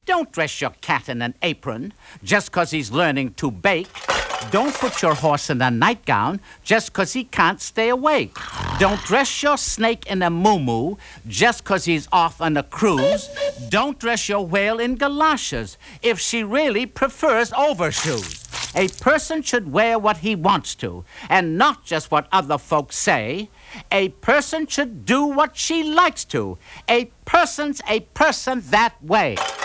Don't dress your cat in an apron just 'cause he's learning to bake. Don't put your horse in a nightgown just 'cause he can't stay awake. Don't dress your snake in a muumuu just 'cause he's off on a cruise. Don't dress your whale in galoshes if she really prefers overshoes. A person should wear what he wants to, and not just what other folks say. A person should do what she likes to. A person's a person that way.